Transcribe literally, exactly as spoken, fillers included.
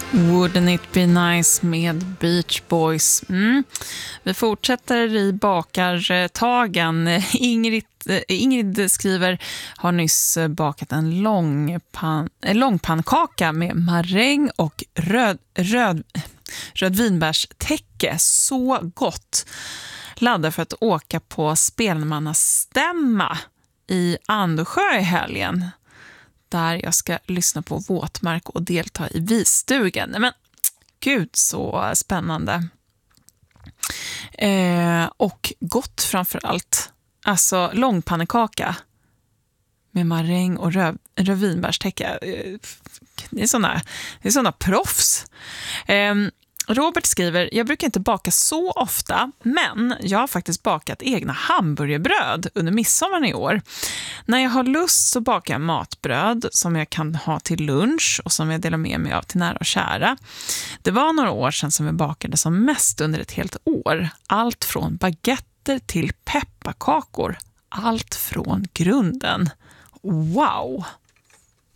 Wouldn't it be nice med Beach Boys. Mm. Vi fortsätter i bakartagen. Ingrid, Ingrid skriver, har nyss bakat en lång pan, långpannkaka med maräng och röd, röd, rödvinbärstäcke. Så gott. Laddar för att åka på spelmannastämma i Andesjö i helgen, där jag ska lyssna på Våtmark och delta i visstugen. Men gud, så spännande. Eh, och gott framför allt. Alltså långpannekaka med maräng och röv, rödvinbärstäcke. Det är såna, det är såna proffs. Eh, Robert skriver, jag brukar inte baka så ofta, men jag har faktiskt bakat egna hamburgerbröd under midsommar i år. När jag har lust så bakar jag matbröd som jag kan ha till lunch och som jag delar med mig av till nära och kära. Det var några år sedan som jag bakade som mest under ett helt år. Allt från baguetter till pepparkakor. Allt från grunden. Wow!